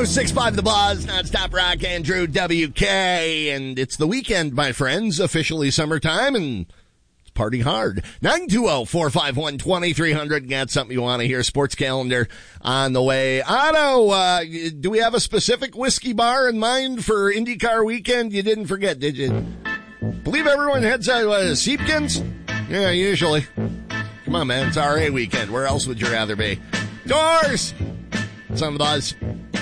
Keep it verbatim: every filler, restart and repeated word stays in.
oh six five The Buzz, nonstop rock, Andrew W K. And it's the weekend, my friends. Officially summertime, and it's party hard. nine two zero, four five one, two three zero zero. Got something you want to hear. Sports calendar on the way. Otto, uh, do we have a specific whiskey bar in mind for IndyCar weekend? You didn't forget, did you? Believe everyone heads out uh, Seepkins? Yeah, usually. Come on, man. It's R A weekend. Where else would you rather be? Doors! It's on The Buzz.